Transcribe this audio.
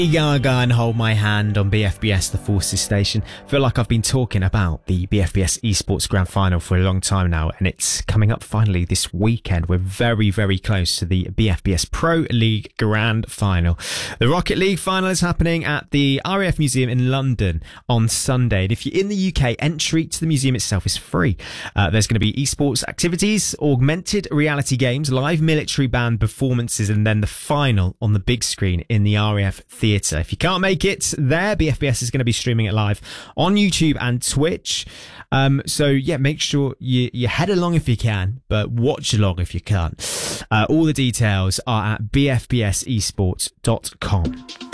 Gaga and Hold My Hand on BFBS, the Forces station. Feel like I've been talking about the BFBS Esports Grand Final for a long time now, and it's coming up finally this weekend. We're very, very close to the BFBS Pro League Grand Final. The Rocket League final is happening at the RAF Museum in London on Sunday, and if you're in the UK, entry to the museum itself is free. There's going to be esports activities, augmented reality games, live military band performances, and then the final on the big screen in the RAF Theatre. If you can't make it there, BFBS is going to be streaming it live on YouTube and Twitch. So yeah, make sure you head along if you can, but watch along if you can't. All the details are at bfbsesports.com.